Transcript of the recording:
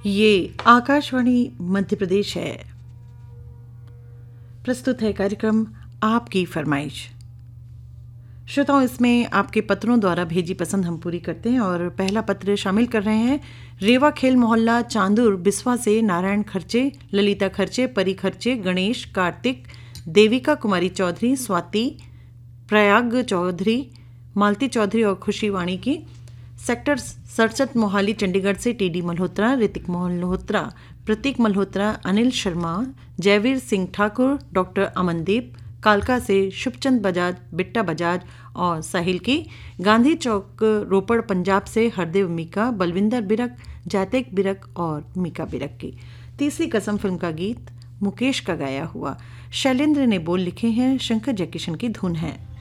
ये आकाशवाणी मध्य प्रदेश है। प्रस्तुत है कार्यक्रम आपकी फरमाइश। श्रोताओं, इसमें आपके पत्रों द्वारा भेजी पसंद हम पूरी करते हैं और पहला पत्र शामिल कर रहे हैं रेवा खेल मोहल्ला चांदुर बिस्वा से नारायण खर्चे, ललिता खर्चे, परी खर्चे, गणेश, कार्तिक, देविका कुमारी चौधरी, स्वाति, प्रयाग चौधरी, मालती चौधरी और खुशी वाणी की। सेक्टर 67 मोहाली चंडीगढ़ से टीडी मल्होत्रा, ऋतिक मल्होत्रा, प्रतीक मल्होत्रा, अनिल शर्मा, जयवीर सिंह ठाकुर, डॉक्टर अमनदीप, कालका से शुभचंद बजाज, बिट्टा बजाज और साहिल की। गांधी चौक रोपड़ पंजाब से हरदेव मीका, बलविंदर बिरक, जातेक बिरक और मीका बिरक की। तीसरी कसम फिल्म का गीत मुकेश का गाया हुआ। शैलेंद्र ने बोल लिखे हैं, शंकर जयकिशन की धुन है।